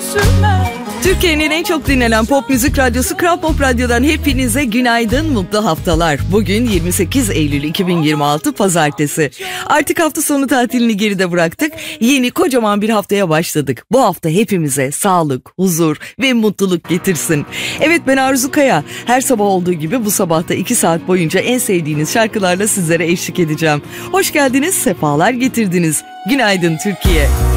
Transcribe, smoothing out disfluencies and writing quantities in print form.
yüzüme. Türkiye'nin en çok dinlenen pop müzik radyosu Kral Pop Radyo'dan hepinize günaydın, mutlu haftalar. Bugün 28 Eylül 2026 Pazartesi. Artık hafta sonu tatilini geride bıraktık. Yeni kocaman bir haftaya başladık. Bu hafta hepimize sağlık, huzur ve mutluluk getirsin. Evet, ben Arzu Kaya. Her sabah olduğu gibi bu sabahta 2 saat boyunca en sevdiğiniz şarkılarla sizlere eşlik edeceğim. Hoş geldiniz, sefalar getirdiniz. Günaydın Türkiye.